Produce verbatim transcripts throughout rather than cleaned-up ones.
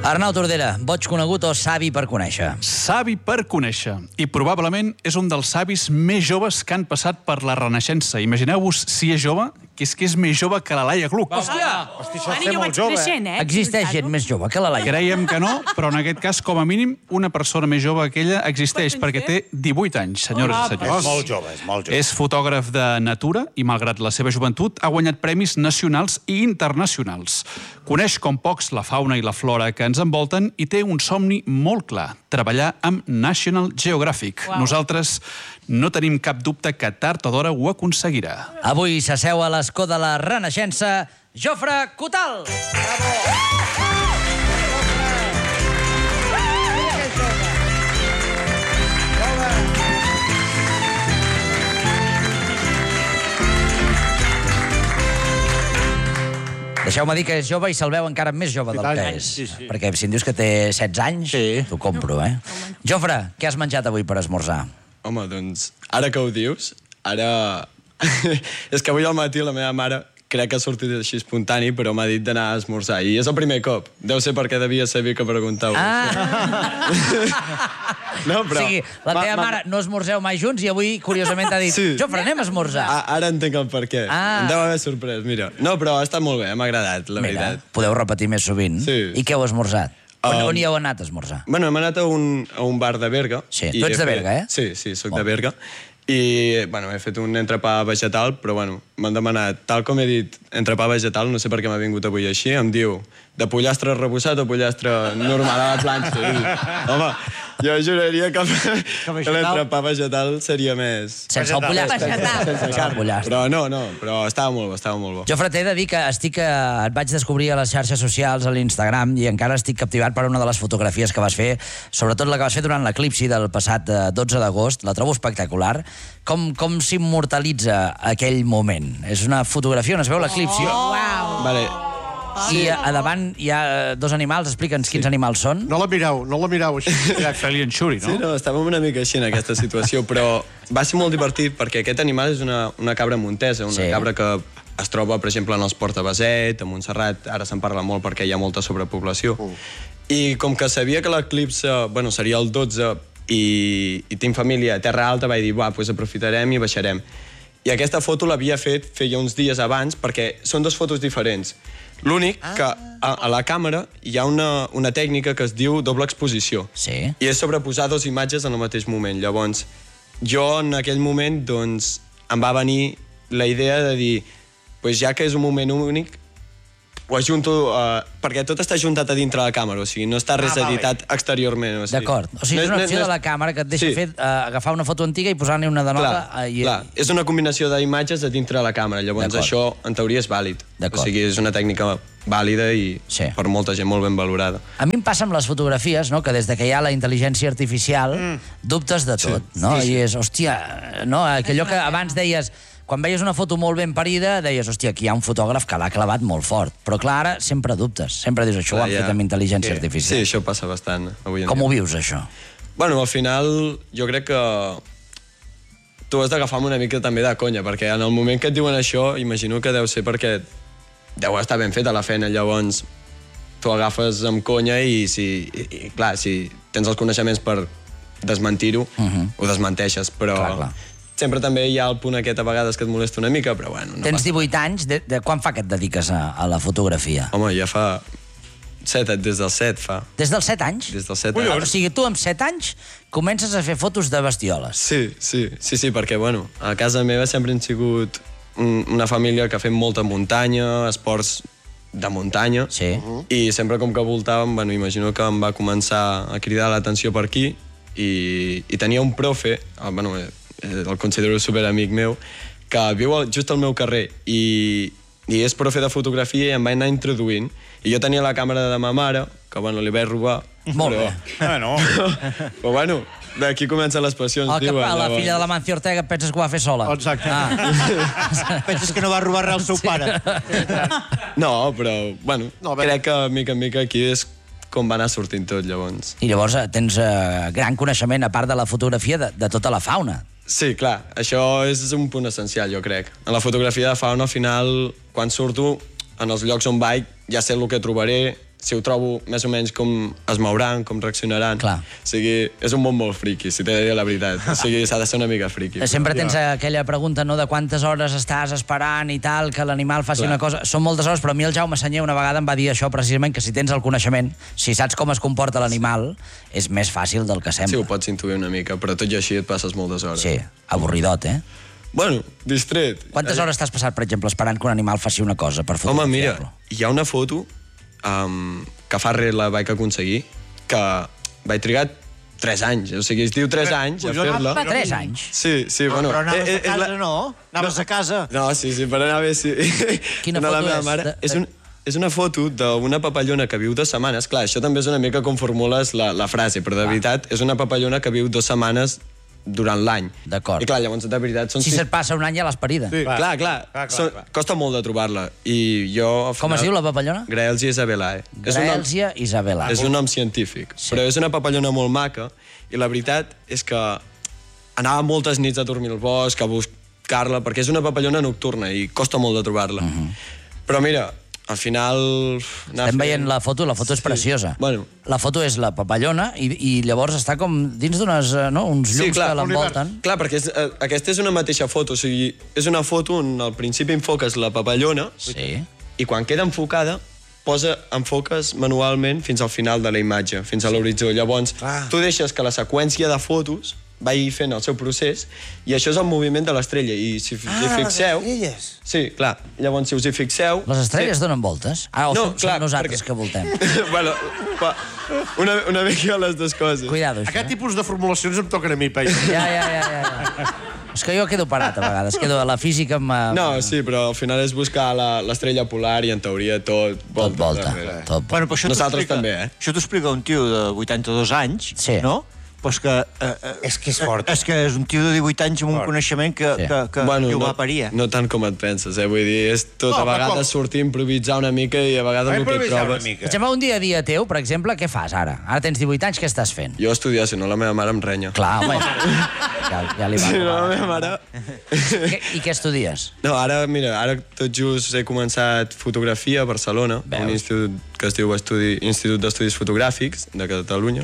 Arnau Tordera, boig conegut o savi per conèixer? Savi per conèixer. I probablement és un dels savis més joves que han passat per la Renaixença. Imagineu-vos si és jove, que és que és més jove que la Laia Gluck. Hòstia! Hosti, això és molt jove. Creixent, eh? Existeix gent més jove que la Laia. Creiem que no, però en aquest cas, com a mínim, una persona més jove que ella existeix, perquè té divuit anys, senyores i És senyors. molt jove, és molt jove. És fotògraf de natura i, malgrat la seva joventut, ha guanyat premis nacionals i internacionals. Coneix com pocs la fauna i la flora que ens envolten i té un somni molt clar, treballar amb National Geographic. Wow. Nosaltres no tenim cap dubte que tard o d'hora ho aconseguirà. Avui s'asseu a l'escó de la Renaixença, Jofre Cotal. Deixeu-me dir que és jove i se'l veu encara més jove del que és. Sí, sí. Perquè si em dius que té setze anys, Sí. t'ho compro, eh? Jofre, què has menjat avui per esmorzar? Home, doncs, ara que ho dius, ara... és que avui al matí la meva mare crec que ha sortit així espontani, però m'ha dit d'anar a esmorzar. I és el primer cop. Deu ser perquè devia saber que preguntau. Ah! No, però... O sigui, la Ma- teva ma- mare no esmorzeu mai junts i avui, curiosament, t'ha dit Sí. Jofre, anem a esmorzar. Ah, ara entenc el per què. Ah. Em deu haver sorprès, mira. No, però ha estat molt bé, m'ha agradat, la Mira, veritat. podeu repetir més sovint. Sí. I què heu esmorzat? On, Um, on hi heu anat a esmorzar? Bueno, hem anat a un, a un bar de Berga. Sí, i tu ets he de fet- Berga, eh? Sí, sí, soc Molt de Berga. I, bueno, he fet un entrepà vegetal, però, bueno, m'han demanat, tal com he dit, entrepà vegetal, no sé per què m'ha vingut avui així, em diu, de pollastre rebussat o pollastre normal a la planxa. I dic, home, jo juraria que, que vegetal? l'entrepà vegetal seria més... Sense el pollastre. Vegetal. Sense el pollastre. Però no, no, però estava molt bo, estava molt bo. Jofre, t'he de dir que estic, eh, et vaig descobrir a les xarxes socials, a l'Instagram, i encara estic captivat per una de les fotografies que vas fer, sobretot la que vas fer durant l'eclipsi del passat eh, dotze d'agost. La trobo espectacular. Com, com s'immortalitza aquell moment? És una fotografia on es veu l'eclipsi. Oh, Uau. Vale. I a davant hi ha eh, dos animals. Explica'ns quins animals són. No la mireu, no la mireu així. Feli en Xuri, no? Sí, no, estàvem una mica així en aquesta situació, però va ser molt divertit perquè aquest animal és una, una cabra montesa, una Sí. cabra que es troba, per exemple, en els Ports de Baset, a Montserrat, ara se'n parla molt perquè hi ha molta sobrepoblació. Uh. I com que sabia que l'eclipse, bueno, seria el dotze i, i tinc família a Terra Alta, vaig dir, va, doncs aprofitarem i baixarem. I aquesta foto l'havia fet feia uns dies abans perquè són dues fotos diferents. L'únic ah. que a, a la càmera hi ha una, una tècnica que es diu doble exposició. Sí. I és sobreposar dues imatges en el mateix moment. Llavors, jo en aquell moment, doncs, em va venir la idea de dir, pues ja que és un moment únic, ho ajunto, uh, perquè tot està juntat a dintre la càmera, o sigui, no està res Ah, vale. editat exteriorment. O sigui, D'acord. O sigui, és una opció de la càmera que et deixa Sí. fer, uh, agafar una foto antiga i posar-ne una de nova. Clar, eh, i... clar, és una combinació d'imatges a dintre de la càmera, llavors D'acord. això, en teoria, és vàlid. D'acord. O sigui, és una tècnica vàlida i Sí. per molta gent molt ben valorada. A mi em passa amb les fotografies, no?, que des de que hi ha la intel·ligència artificial mm. dubtes de tot, Sí. no? Sí, sí. I és, hòstia, no? Allò que abans deies, quan veies una foto molt ben parida, deies, hòstia, aquí hi ha un fotògraf que l'ha clavat molt fort. Però clar, ara sempre dubtes. Sempre dius, això ho han Clar, ja. fet amb intel·ligència Sí, artificial. això passa bastant avui en Com dia. ho vius, això? Bueno, al final, jo crec que tu has d'agafar una mica també de conya, perquè en el moment que et diuen això, imagino que deu ser perquè deu estar ben feta la feina, llavors tu agafes amb conya i, si, i, i clar, si tens els coneixements per desmentir-ho, uh -huh. ho desmenteixes, però Clar, clar. sempre també hi ha el punt aquest a vegades que et molesta una mica, però bueno, no Tens passa. divuit anys, de, de quan fa que et dediques a, a la fotografia? Home, ja fa set, des dels set fa. Des dels set anys? Des dels set O anys. sigui, tu amb set anys comences a fer fotos de bestioles. Sí, sí, sí, sí, perquè, bueno, a casa meva sempre hem sigut un, una família que ha fet molta muntanya, esports de muntanya, Sí. i sempre com que voltàvem, bueno, imagino que em va començar a cridar l'atenció per aquí, i, i tenia un profe, el, bueno, eh, el considero superamic meu, que viu al, just al meu carrer, i, i és profe de fotografia i em va anar introduint, i jo tenia la càmera de ma mare, que, bueno, li vaig robar, Molt però, bé. Bueno, però, bueno, d'aquí comencen les passions, El que, diuen. la llavors. filla de la Mancio Ortega penses que ho va fer sola? exacte. Ah. Penses que no va robar res al seu pare. No, però, bueno, No, no, bé. crec que mica en mica aquí és com va anar sortint tot, llavors. I llavors eh, tens eh, gran coneixement, a part de la fotografia, de, de tota la fauna. Sí, clar, això és un punt essencial, jo crec. En la fotografia de fauna, al final, quan surto, en els llocs on vaig, ja sé el que trobaré, si ho trobo més o menys com es mouran, com reaccionaran. Clar. O sigui, és un món molt friqui, si t'he de dir la veritat. O sigui, s'ha de ser una mica friqui. Sempre tens aquella pregunta, no?, de quantes hores estàs esperant i tal, que l'animal faci Clar. una cosa. Són moltes hores, però a mi el Jaume Senyer una vegada em va dir això precisament, que si tens el coneixement, si saps com es comporta l'animal, és més fàcil del que Sí, sembla. ho pots intuir una mica, però tot i així et passes moltes hores. Sí, avorridot, eh? Bueno, distret. Quantes hores t'has passat, per exemple, esperant que un animal faci una cosa per Home, mira, fotografiar-lo? hi ha una foto um, que fa res la vaig aconseguir, que vaig trigar tres anys. O sigui, es diu tres anys a fer-la. Fa tres anys. Sí, sí, bueno... Però anaves eh, a eh, casa, la- no? Anaves a casa. No, sí, sí, per anar bé, sí. Quina No, la foto meva és? Mare. De- És, de- un, és una foto d'una papallona que viu dues setmanes. Clar, això també és una mica com formules la, la frase, però de veritat és una papallona que viu dues setmanes durant l'any. D'acord. I clar, llavors, de veritat, són... Si sis- se't passa un any ja l'has parida. Sí. Clar, clar, clar, clar, són, clar. costa molt de trobar-la. I jo... al Com es final- diu la papallona? Graelsia isabelae. És un nom- Graelsia Isabela. És un nom científic, Sí. sí. Però és una papallona molt maca i la veritat és que anava moltes nits a dormir al bosc, a buscar-la, perquè és una papallona nocturna i costa molt de trobar-la. Uh -huh. Però mira, al final... Estem veient la foto, la foto és preciosa. Bueno. La foto és la papallona i, i llavors està com dins d'unes, eh, no?, uns llums que l'envolten. Clar, perquè és, eh, aquesta és una mateixa foto, o sigui, és una foto on al principi enfoques la papallona Sí. i quan queda enfocada posa enfoques manualment fins al final de la imatge, fins a l'horitzó. Llavors, Ah. tu deixes que la seqüència de fotos vagi fent el seu procés i això és el moviment de l'estrella. I si us hi fixeu... estrelles. Sí, clar. Llavors, si us hi fixeu... Les estrelles donen voltes? Ah, o No, som, clar, som nosaltres perquè- que voltem. bueno, pa, una, una mica les dues coses. Cuidado, això. Aquest Eh? tipus de formulacions em toquen a mi, Pei. Ja, ja, ja, ja, ja. És que jo quedo parat a vegades, quedo a la física amb... eh, No, sí, però al final és buscar la- l'estrella polar i en teoria tot Tot volta, darrere. tot volta. Bueno, però això Nosaltres t'ho explica- també, eh? Això t'ho explica un tio de vuitanta-dos anys, Sí. no? Pues que... Eh, eh, És que és fort. És que és un tio de divuit anys amb un coneixement que, Sí. que, que, bueno, que ho no, va parir. eh? no tant com et penses, eh? Vull dir, és tot, No, a però vegades com? sortir a improvisar una mica i a vegades el que Improvisar una trobes... mica. Per exemple, un dia a dia teu, per exemple, què fas ara? Ara tens divuit anys, què estàs fent? Jo estudiar, si no la meva mare em renya. Clar, home, ja, ja li va. Si no, la robar. meva mare... Què- I què estudies? No, ara, mira, ara tot just he començat fotografia a Barcelona, Veus? un institut que es diu Estudi, Institut d'Estudis Fotogràfics de Catalunya,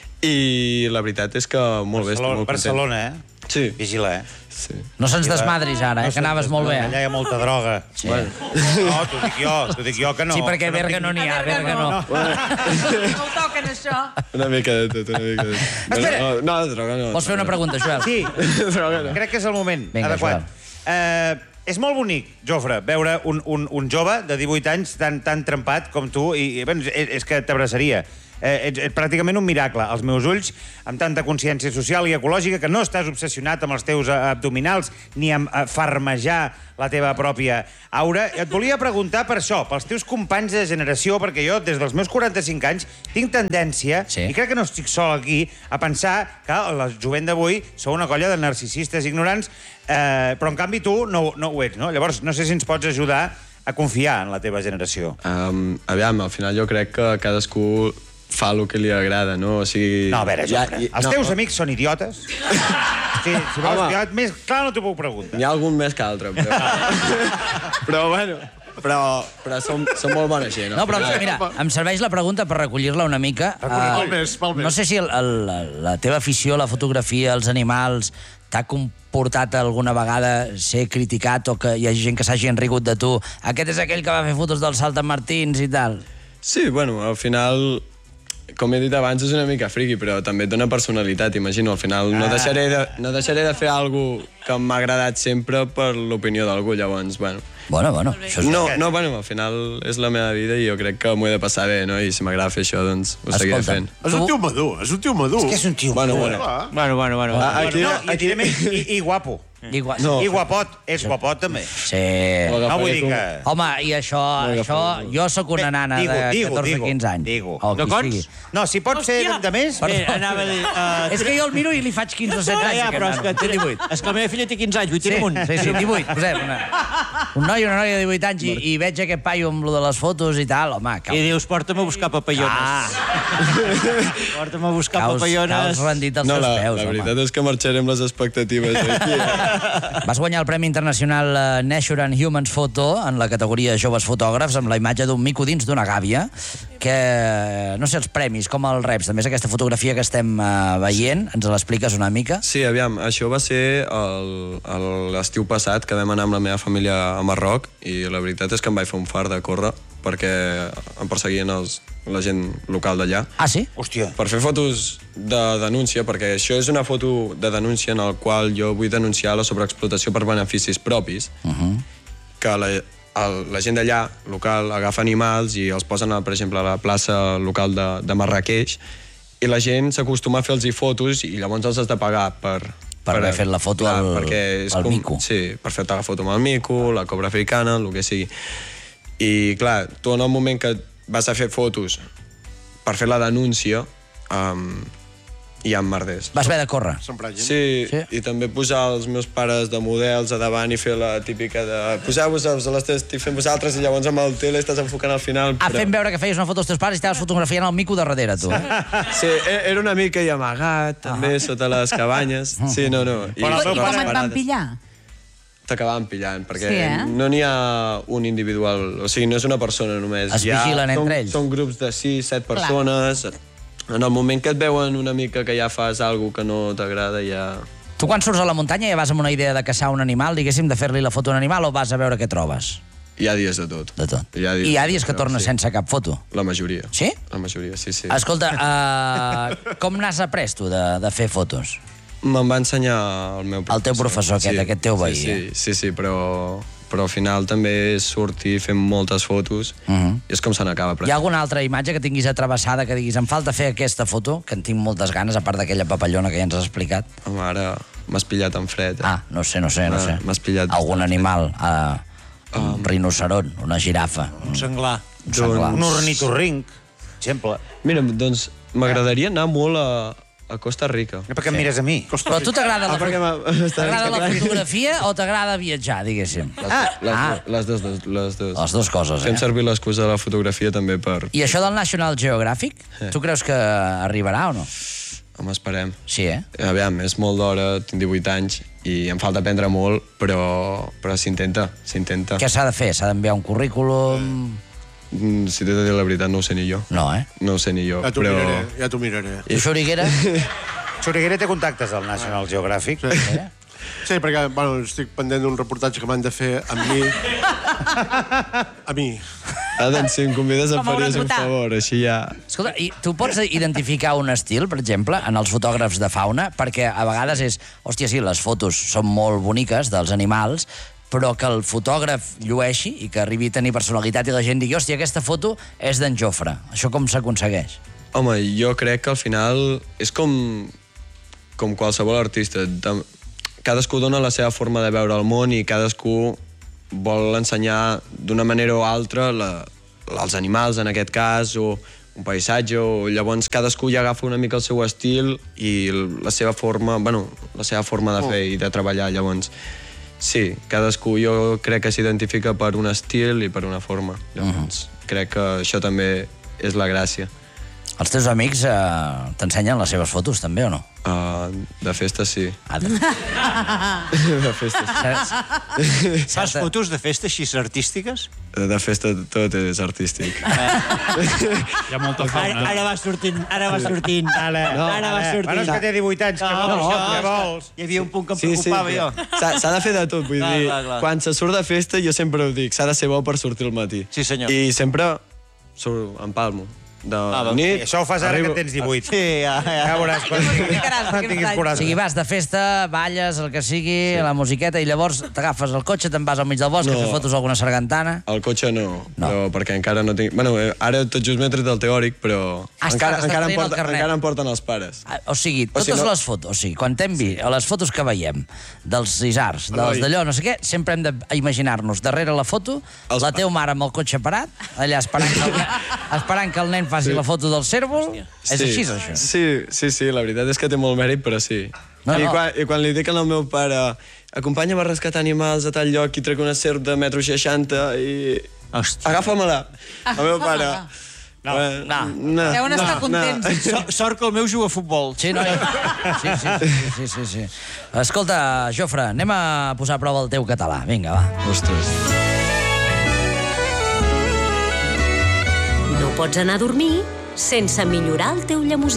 i la veritat és que molt bé, estic Barcelona, molt content. Barcelona, eh? Sí, Vigila, eh? sí. No se'ns desmadris ara, eh, que anaves molt bé. Allà Eh? hi ha molta droga. Sí. No, t'ho dic jo, t'ho dic jo que no. Sí, perquè que no Berga tinc- no n'hi ha, Berga no. No ho toquen, això. Una mica de tot, una mica de tot. Espera. No, no, de droga no. Vols fer una pregunta, Joel? Sí, Droga no. crec que és el moment Vinga, adequat. Joel. Eh, és molt bonic, Jofre, veure un, un, un jove de divuit anys tan, tan trempat com tu, i, i bueno, és, és que t'abraçaria. Eh, ets, ets pràcticament un miracle als meus ulls, amb tanta consciència social i ecològica, que no estàs obsessionat amb els teus eh, abdominals ni amb eh, farmejar la teva pròpia aura. Et volia preguntar per això, pels teus companys de generació, perquè jo, des dels meus quaranta-cinc anys, tinc tendència, Sí. i crec que no estic sol aquí, a pensar que la jovent d'avui sou una colla de narcisistes ignorants, eh, però en canvi tu no, no ho ets, no? Llavors, no sé si ens pots ajudar a confiar en la teva generació. Um, aviam, al final jo crec que cadascú fa el que li agrada, no? O sigui... No, a veure, Jofre, i- els no, teus amics són idiotes? Sí, si vols, Home. jo, més clar no t'ho puc preguntar. N'hi ha algun més que altre, però... però bueno, però, però som, som molt bona gent. No, però mira, em serveix la pregunta per recollir-la una mica. Recollir-la. Eh, Val més, val més. No sé si el, el, la teva afició a la fotografia, als animals, t'ha comportat alguna vegada ser criticat o que hi hagi gent que s'hagi enrigut de tu. Aquest és aquell que va fer fotos dels saltamartins i tal. Sí, bueno, al final, com he dit abans, és una mica friqui, però també et dona personalitat, imagino. Al final no deixaré de, no deixaré de fer alguna cosa que m'ha agradat sempre per l'opinió d'algú, llavors, bueno... Bueno, bueno, això és... No, no, bueno, al final és la meva vida i jo crec que m'ho he de passar bé, no? I si m'agrada fer això, doncs ho seguiré Escolta'm, fent. És un tio madur, és un tio madur. És que és un tio Bueno, madur. bueno. Bueno, bueno, bueno. Ah, aquí, No, i, aquí... aquí... I, i guapo. Igual... No. I guapot. És guapot, també. Sí. Ho No vull agafaré dir com- que... Home, i això, això... Jo sóc una nana Digo, de digo, catorze digo, quinze anys. digo. O No qui cots? sigui. No, si pot ser de més... Bé, anava a dir... Uh, És que jo el miro i li faig quinze o setze ja, anys. ja, aquest però és nano. que, Té té divuit. és que la meva filla té quinze anys, vull Sí, tirar amunt. sí, sí, divuit, posem una. Un noi i una noia de divuit anys i, i veig aquest paio amb lo de les fotos i tal, home, I caus, dius, porta'm a buscar papallones. Ah. Porta'm a buscar caus, papallones. caus rendit als No, seus la, peus, la home. veritat és que marxarem les expectatives aquí. Vas guanyar el Premi Internacional eh, Nature and Humans Photo en la categoria Joves Fotògrafs amb la imatge d'un mico dins d'una gàbia, que, eh, no sé, els premis, com el reps, també és aquesta fotografia que estem eh, veient, ens l'expliques una mica? Sí, aviam, això va ser el- el- l'estiu passat, que vam anar amb la meva família a Marroc, i la veritat és que em vaig fer un far de córrer, perquè em perseguien els, la gent local d'allà. Ah, sí? Hòstia. Per fer fotos de denúncia, perquè això és una foto de denúncia en el qual jo vull denunciar la sobreexplotació per beneficis propis, uh -huh. que la, el, la gent d'allà, local, agafa animals i els posen, a, per exemple, a la plaça local de, de Marrakeix, i la gent s'acostuma a fer-los fotos i llavors els has de pagar per... Per haver fet la foto clar, al- perquè és al com, mico. Sí, per fer-te la foto amb el mico, la cobra africana, el que sigui. I, clar, tu en el moment que vas a fer fotos per fer la denúncia, um, hi ha merders. Vas haver de córrer. Sí, Sí. sí, i també posar els meus pares de models a davant i fer la típica de poseu-vos a les teves, estic fent vosaltres, i llavors amb el tele estàs enfocant al final. Ah, fent veure que feies una foto als teus pares i estaves fotografiant el mico de darrere, tu. Sí, e- era una mica i amagat, també, sota les cabanyes. Sí, no, no. I, Però el meu I com pare- et van pillar? T'acabaven pillant, perquè Sí, eh? no n'hi ha un individual, o sigui, no és una persona només. Es Hi ha- vigilen entre són, ells. Són grups de sis, set persones. En el moment que et veuen una mica que ja fas alguna que no t'agrada, ja... Tu quan surts a la muntanya ja vas amb una idea de caçar un animal, diguéssim, de fer-li la foto a un animal, o vas a veure què trobes? Hi ha dies de tot. De tot. Hi ha dies, I hi ha dies que tornes sí. sense cap foto. La majoria. Sí? La majoria, sí, sí. Escolta, uh, com n'has après tu de, de fer fotos? Me'n va ensenyar el meu professor. El teu professor aquest, aquest teu veí, Sí, eh? sí, sí, sí, però, però al final també és sortir fent moltes fotos Uh -huh. i és com se n'acaba. Hi ha alguna altra imatge que tinguis atravessada que diguis em falta fer aquesta foto, que en tinc moltes ganes, a part d'aquella papallona que ja ens has explicat? Home, ara m'has pillat en fred. Eh? Ah, no sé, no sé, no Ah, sé. m'has pillat Algun bastant. animal, uh, un rinoceront, una girafa, Un senglar. un senglar. Un ornitorrinc, exemple. Mira, doncs m'agradaria anar molt a, a Costa Rica. Per què em mires a mi? Però a tu t'agrada la, Ah, perquè m'ha- fo- t'agrada la fotografia o t'agrada viatjar, diguéssim? Ah, les, ah. les, dues, les, les dues. Les dues coses, Fem eh? servir l'excusa de la fotografia també per... I això del National Geographic, tu creus que arribarà o no? Home, esperem. Sí, eh? Aviam, és molt d'hora, tinc divuit anys i em falta aprendre molt, però, però s'intenta, s'intenta. Què s'ha de fer? S'ha d'enviar un currículum? Mm, Si t'he de dir la veritat, no ho sé ni jo. No, eh? No ho sé ni jo, Ja t'ho però... miraré, ja t'ho miraré. I Xuriguera? Xuriguera té contactes al National Geographic. Sí. Sí, perquè bueno, estic pendent d'un reportatge que m'han de fer amb mi. A mi. Ah, doncs si em convides em Com a faries un orangutan. favor, així ja... Escolta, i tu pots identificar un estil, per exemple, en els fotògrafs de fauna? Perquè a vegades és... Hòstia, sí, les fotos són molt boniques dels animals, però que el fotògraf llueixi i que arribi a tenir personalitat i la gent digui hòstia, aquesta foto és d'en Jofre. Això com s'aconsegueix? Home, jo crec que al final és com, com qualsevol artista. De- Cadascú dona la seva forma de veure el món i cadascú vol ensenyar d'una manera o altra la, els animals, en aquest cas, o un paisatge, o llavors cadascú ja agafa una mica el seu estil i la seva forma, bueno, la seva forma de fer i de treballar, llavors... Sí, cadascú jo crec que s'identifica per un estil i per una forma. Llavors, uh-huh. crec que això també és la gràcia. Els teus amics eh, t'ensenyen les seves fotos, també, o no? Uh, de festa, sí. Ah, de... De festa, sí. Fas fotos de festa així artístiques? De festa tot és artístic. Hi ha molta Ara, fauna. ara va sortint, ara va sortint. Ara, No, ara va sortint. Bueno, és que té divuit anys, que No, vols? això, Què vols? Hi havia un punt que em Sí, sí, preocupava que- jo. S'ha s'ha de fer de tot, vull Clar, dir, clar, clar. quan se surt de festa jo sempre ho dic, s'ha de ser bo per sortir al matí. Sí, senyor. I sempre surt en palmo. De doncs, nit, I això ho fas ara arribo- que en tens divuit. Sí, ja, ja. Ja veuràs quan tinguis, explicaràs, quan perquè tinguis no O quaranta. sigui, vas de festa, balles, el que sigui, sí. la musiqueta, i llavors t'agafes el cotxe, te'n vas al mig del bosc, No. no. a fer fotos a alguna sargantana... El cotxe no, No. però perquè encara no tinc... Bueno, eh, ara tot just m'he tret del teòric, però Ah, està, encara, t'estàs encara, em traient el porta, carnet. encara em porten els pares. Ah, O sigui, O totes sigui, no- les fotos, o sigui, quan t'hem vist, a les fotos que veiem, dels isars, dels Oi. d'allò, no sé què, sempre hem d'imaginar-nos darrere la foto, Els la pa- teu mare amb el cotxe parat, allà esperant que el, esperant que el nen faci Sí. la foto del cèrvol. És Sí. així, això? Sí, sí, sí, la veritat és que té molt mèrit, però sí. No, I, no. quan, I quan li dic al meu pare acompanya'm a rescatar animals a tal lloc i trec una serp de metro seixanta i... Hòstia. Agafa-me-la. El meu pare... No. No. No, Deuen estar contents. So, sort que el meu juga a futbol. Sí, no? Sí, sí, sí, sí, sí, sí. Escolta, Jofre, anem a posar a prova el teu català. Vinga, va. Ostres. No pots anar a dormir sense millorar el teu llemosí.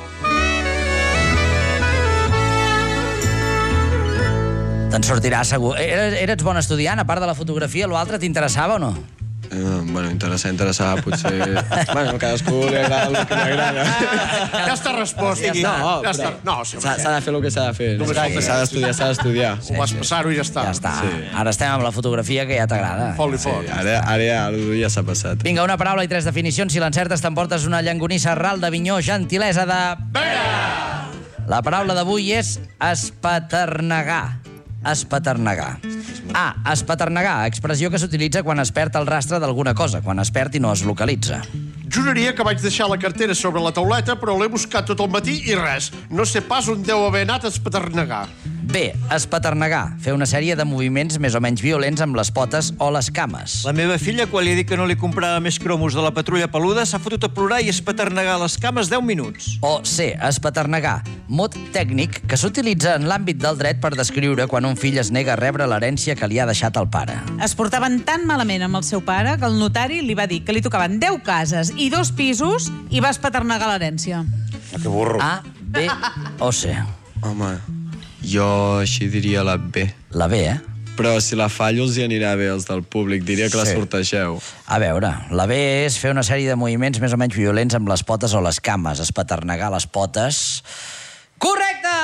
Te'n sortirà segur. Eres, eres bon estudiant, a part de la fotografia, l'altre t'interessava o no? Eh, bueno, interessar, interessar, potser... bueno, cadascú li agrada el que li agrada. Ja està respost. Ja està. No, ja està. No, sí, S'ha s'ha de fer el que s'ha de fer. Només falta. S'ha d'estudiar, s'ha d'estudiar. ho vas passar-ho i ja està. Ja està. Sí. Ara estem amb la fotografia, que ja t'agrada. Fot-li Sí, fort. ara, ara ja, ja s'ha passat. Vinga, una paraula i tres definicions. Si l'encertes, t'emportes una llangonissa ral d'Avinyó, gentilesa de... La paraula d'avui és espaternegar. Espaternegar. A. Espaternegar, expressió que s'utilitza quan es perd el rastre d'alguna cosa, quan es perd i no es localitza. Juraria que vaig deixar la cartera sobre la tauleta, però l'he buscat tot el matí i res. No sé pas on deu haver anat a espaternegar. B. Espaternegar, fer una sèrie de moviments més o menys violents amb les potes o les cames. La meva filla, quan li he dit que no li comprava més cromos de la patrulla peluda, s'ha fotut a plorar i espaternegar les cames deu minuts. O C. Espaternegar, mot tècnic que s'utilitza en l'àmbit del dret per descriure quan un fill es nega a rebre l'herència que li ha deixat el pare. Es portaven tan malament amb el seu pare que el notari li va dir que li tocaven deu cases i dos pisos i va espaternegar l'herència. Que burro. A, B o C. Home, jo així diria la B. La B, eh? Però si la fallo els hi anirà bé als del públic. Diria que la Sí. sortegeu. A veure, la B és fer una sèrie de moviments més o menys violents amb les potes o les cames. Espaternegar les potes. Correcte!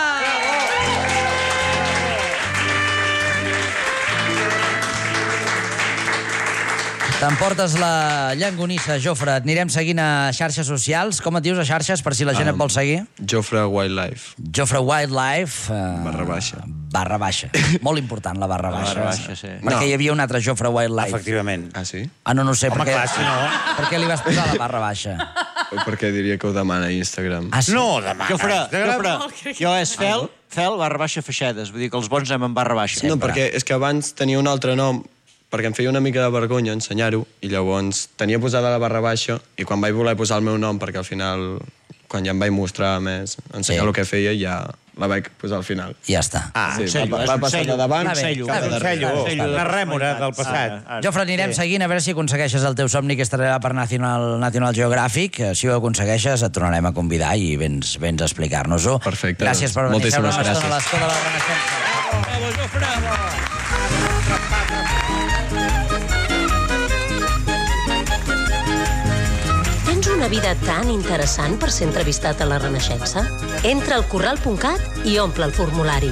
T'emportes la llangonissa, Jofre. Et anirem seguint a xarxes socials. Com et dius a xarxes, per si la gent et vol seguir? Jofre Wildlife. Jofre Wildlife... Eh, Barra baixa. Barra baixa. Molt important, la barra baixa. barra baixa, sí. Perquè No. hi havia un altre Jofre Wildlife. Efectivament. Ah, sí? Ah, no, no ho sé. Home, per què, clar, si no... per què li vas posar la barra baixa? Perquè diria que ho demana a Instagram. Ah, sí? No, demà. Jofre, Jofre, jo és fel, fel barra baixa feixedes. Vull dir que els bons anem amb barra baixa. No, perquè és que abans tenia un altre nom, perquè em feia una mica de vergonya ensenyar-ho, i llavors tenia posada la barra baixa, i quan vaig voler posar el meu nom, perquè al final, quan ja em vaig mostrar més, ensenyar Sí. el que feia, ja la vaig posar al final. Ja està. Ah, Sí, ensello, va, és va un passar sello. de davant Està bé, cap està a bé. darrere. Ensello, Ensello de una rèmora del passat. Ara, ara. Jofre, anirem seguint a veure si aconsegueixes el teu somni, que és treballar per National, National Geographic. Si ho aconsegueixes, et tornarem a convidar i vens, vens a explicar-nos-ho. Perfecte. Gràcies per venir a Moltíssimes seure una estona a gràcies. l'escó de la Renaixença. Tens una vida tan interessant per ser entrevistat a la Renaixença? Entra al corral punt cat i omple el formulari.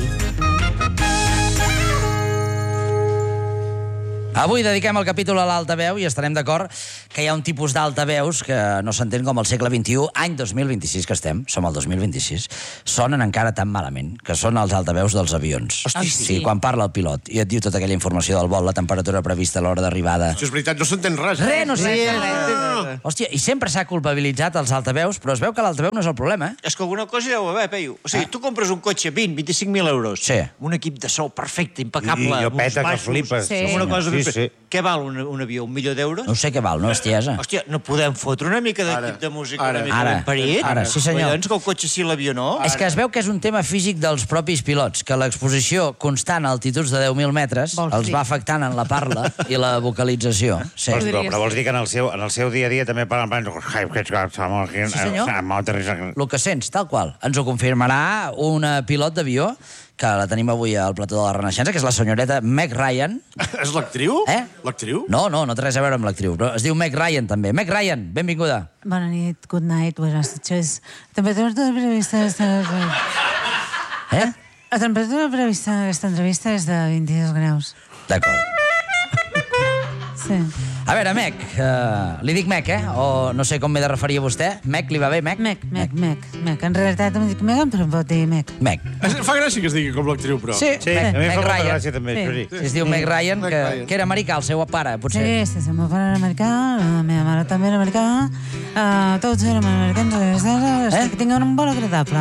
Avui dediquem el capítol a l'altaveu i estarem d'acord que hi ha un tipus d'altaveus que no s'entén com el segle vint-i-u, any dos mil vint-i-sis que estem, som al dos mil vint-i-sis, sonen encara tan malament, que són els altaveus dels avions. Hosti, sí. sí. Quan parla el pilot i et diu tota aquella informació del vol, la temperatura prevista a l'hora d'arribada... Si és veritat, no s'entén res. Res, no sé. res. Hòstia, i sempre s'ha culpabilitzat els altaveus, però es veu que l'altaveu no és el problema, eh? És que alguna cosa hi deu haver, Peyu. O sigui, tu compres un cotxe vint, vint-i-cinc mil euros. Sí. Un equip de so perfecte, impecable. I jo amb uns peta que baixos, flipes. Sí. amb Una cosa Sí, ben- sí. Què val un, un avió? Un milió d'euros? No sé què val, no, bestiesa. Hòstia, no podem fotre una mica d'equip Ara, de música ara, una mica ara, ben parit? ara, sí, senyor. Collons, que el cotxe sí, l'avió no? És que es veu que és un tema físic dels propis pilots, que l'exposició constant a altituds de deu mil metres Vols els dir? va afectant en la parla i la vocalització. Sí. Però, Podries. però vols dir que en el seu, en el seu dia a dia també parlen... Sí, senyor. El que sents, tal qual. Ens ho confirmarà una pilot d'avió que la tenim avui al plató de la Renaixença, que és la senyoreta Meg Ryan. És l'actriu? Eh? L'actriu? No, no, no té res a veure amb l'actriu, però es diu Meg Ryan, també. Meg Ryan, benvinguda. Bona nit, good night, buenas noches. Temperatura prevista d'esta... Eh? La temperatura prevista d'aquesta entrevista és de vint-i-dos graus. D'acord. Sí. A veure, Meg, uh, li dic Meg, eh? O no sé com m'he de referir a vostè. Meg, li va bé, Meg? Mec, mec, mec, mec. En realitat em dic Megan, però em pot dir mec. Meg. Fa gràcia que es digui com l'actriu, però... Sí, Sí, Meg, a mi em Meg fa molta Ryan. gràcia també, Sí. això sí. Sí, es diu Meg Ryan, Meg que, Ryan. que era americà, el seu pare, potser. Sí, sí, sí, el meu pare era americà, la meva mare també era americana, uh, tots érem americans, eh? Eh? que tinguin un vol agradable.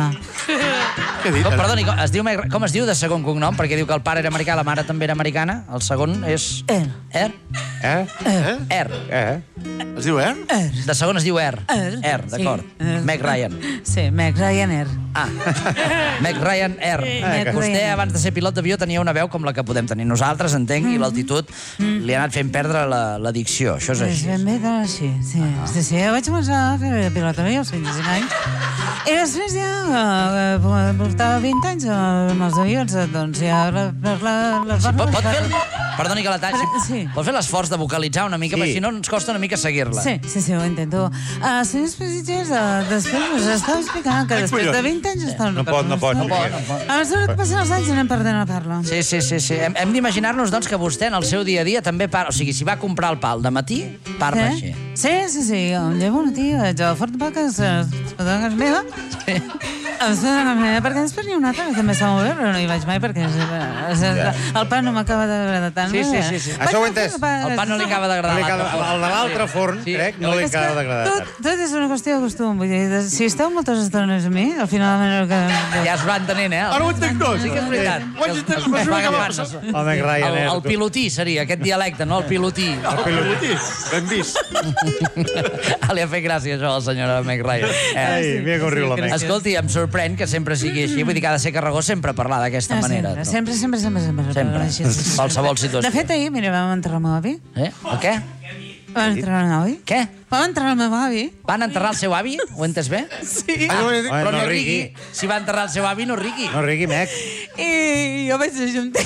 Què he dit? Com, perdoni, com es, diu, Meg- com es diu de segon cognom? Perquè diu que el pare era americà, la mare també era americana. El segon és... Er. Er? Eh? Eh? Er. Eh? Es diu Er? Er. De segon es diu Er. Er. Er, d'acord. Sí, er. Meg Ryan. Sí, Meg Ryan Er. Ah, Meg Ryan Er. Meg Vostè, Ryan. abans de ser pilot d'avió, tenia una veu com la que podem tenir nosaltres, entenc, i l'altitud li ha anat fent perdre la- l'addicció. Això és És així. ben bé que així, sí. Sí, sí, jo vaig començar a fer de pilot d'avió als vint-i-cinc anys. I després ja, eh, eh, portava vint anys amb els avions, eh, doncs ja la, la, la, la Sí, forma... pot, pot fer... el- Perdoni que la talli. Sí. Pot fer l'esforç de vocalitzar una mica, Sí. perquè si no ens costa una mica seguir-la. Sí, sí, sí, ho intento. Uh, senyors passatgers, uh, després us estava explicant que després de vint anys està... No pot, no pot, no pot. A mesura que passen els anys anem perdent la parla. Sí, sí, sí, sí. Hem, hem d'imaginar-nos, doncs, que vostè en el seu dia a dia també parla... O sigui, si va comprar el pal de matí, parla així. Sí, sí, sí. Em llevo un matí, vaig a la Fort de Paca, a casa meva, Sí. a casa meva, perquè després n'hi ha una altra que també està molt bé, però no hi vaig mai perquè és, és, és, el pa no m'acaba d'agradar tant. Sí, sí, sí, sí. Això ho he entès. El pa no li acaba No d'agradar. li a acaba- l'altre forn. El de l'altre forn, Sí. crec, no li És que acaba d'agradar tot, tant. tot és una qüestió de costum. Vull dir, de- si esteu moltes estones amb mi, al final la manera que... Ja es va entenent, eh? Ara ho entenc tot. Sí que és veritat. Ho haig d'entendre, Es- es mesura va que agafant. passa. El Meg Ryan, El, eh? el pilotí seria, aquest dialecte, no? El pilotí. El pilotí. Ben vist. Li ha fet gràcia això a la senyora Meg Ryan. Eh. Ai, mira com riu la Meg. Escolti, em sorprèn que sempre sigui així. Vull dir que ha de ser carregó sempre parlar d'aquesta Ah, manera. Sempre, sempre, sempre, sempre. sempre. Sempre. Així, sí, sí. Qualsevol situació. De fet, ahir, mira, vam enterrar el meu avi. Eh? El què? Vam enterrar el meu avi. Què? Vam enterrar el meu avi. Van enterrar el seu avi? Ho he entès bé? Sí. Ah, no, he dit- Però no no rigui. rigui. Si va enterrar el seu avi, no rigui. No rigui, Meg. I jo vaig ajuntar...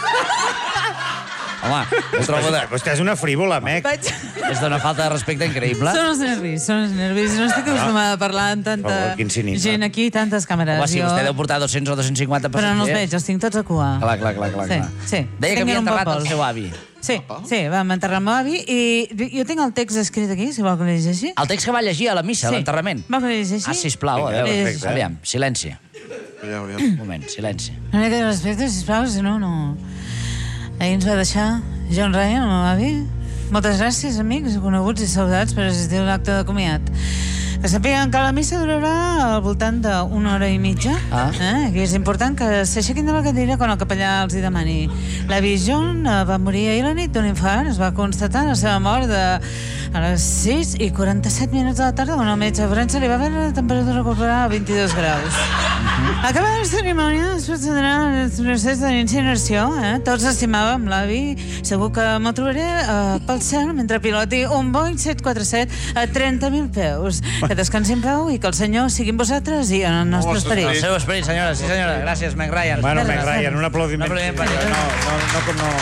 Home, ho trobo de... Vostè és una frívola, Meg. Vaig... És d'una falta de respecte increïble. Són els nervis, són els nervis. No estic acostumada a parlar amb tanta Per favor, quin cinisme. gent aquí, tantes càmeres. Home, si Jo- vostè deu portar dos-cents o dos-cents cinquanta Però no els passatgers... veig, els tinc tots a cua. Clar, clar, clar, clar. Sí, clar. sí. Deia que Tinguin havia un enterrat bon el vol. seu avi. Sí, sí, vam enterrar el meu avi i jo tinc el text escrit aquí, si vol que l'hi llegeixi. El text que va llegir a la missa, a l'enterrament. Vol que l'hi llegeixi? Ah, sisplau, a Vinga, veure. perfecte. Aviam, silenci. Aviam, aviam. Un moment, silenci. Una mica de respecte, sisplau, si no, no... Ahir ens va deixar John Ryan, el meu avi. Moltes gràcies, amics, coneguts i saludats per assistir a l'acte de comiat. Que sàpiguen que la missa durarà al voltant d'una hora i mitja. Ah. Eh? Que és important que s'aixequin de la cadira quan el capellà els hi demani. L'avi John eh, va morir ahir a la nit d'un infart. Es va constatar la seva mort de... a les sis i quaranta-set minuts de la tarda, quan el metge forense li va veure la temperatura corporal a vint-i-dos graus. Acabada la cerimònia, es procederà al procés d'incineració. Eh? Tots estimàvem l'avi. Segur que m'ho trobaré eh, pel cel mentre piloti un Boeing set quaranta-set a trenta mil peus. Que descansi en pau i que el Senyor sigui amb vosaltres i en el nostre Vostre esperit. El seu esperit, senyora. Sí, senyora. Gràcies, Meg Ryan. Bueno, Gràcies. Meg Ryan, un aplaudiment. Un aplaudiment per ella. No, no, no, no,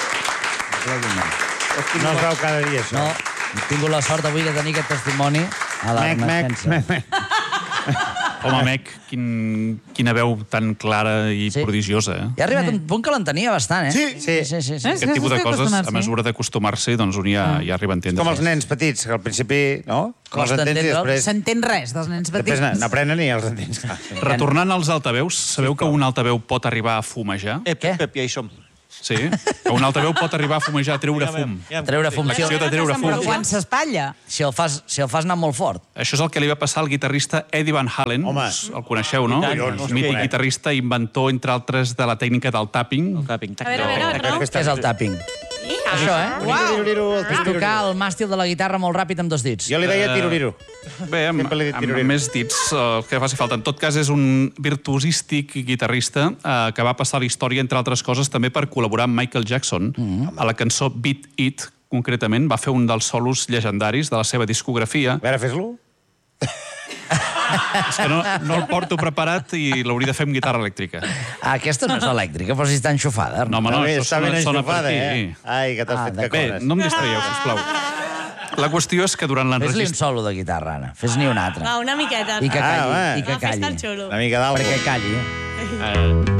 no. No es veu cada dia, això. No, he tingut la sort avui de tenir aquest testimoni a la Meg, Meg, Renaixença. Meg, Meg. Home, Meg, quin, quina veu tan clara i Sí. prodigiosa, eh? Hi ha arribat un punt que l'entenia bastant, eh? Sí. Sí. Sí, sí, sí. Eh? Aquest tipus de Estic coses, a acostumar-s'hi. mesura d'acostumar-s'hi, doncs un ja, ja arriba a entendre. Com els nens petits, que al principi, no? Com els Costa entens i entendre'ls. després... S'entén res dels nens petits. Després n'aprenen i els entens. clar. Retornant als altaveus, sabeu que un altaveu pot arribar a fumejar? Ep, Què? Pep, ja hi som. Sí, que un altaveu pot arribar a fumejar, a treure fum. Treure fum. Si L'acció de treure fum. Però quan s'espatlla. si el fas, si el fas anar molt fort. Això és el que li va passar al guitarrista Eddie Van Halen. Home. Us el coneixeu, no? Collons, Un mític sí. guitarrista, inventor, entre altres, de la tècnica del tapping. Tapping, A veure, a veure, no? Què és el tapping? Això, eh? Tiruriru, el És tiruriru. tocar el màstil de la guitarra molt ràpid amb dos dits. Jo li deia tiruriru. Bé, amb, Sempre li he dit amb, tiruriro. amb més dits, eh, el que faci falta. En tot cas, és un virtuosístic guitarrista eh, que va passar a la història, entre altres coses, també per col·laborar amb Michael Jackson. Mm. A la cançó Beat It, concretament, va fer un dels solos llegendaris de la seva discografia. A veure, fes-lo. És que no, no el porto preparat i l'hauria de fer amb guitarra elèctrica. Ah, aquesta no és elèctrica, però si està enxufada. No, home, no, Està bé, això està ben sona, sona per enxufada, aquí. eh? Ai, que t'has Ah, fet d'acord. Bé, cacones. no em distraieu, sisplau. La qüestió és que durant Fes-li un l'enregistrament... solo de guitarra, Anna. Fes-n'hi un altre. Va, una miqueta. I que Ah, calli, va. i que Va, fes-te calli. el xulo. Una mica d'algo. Perquè calli. Eh,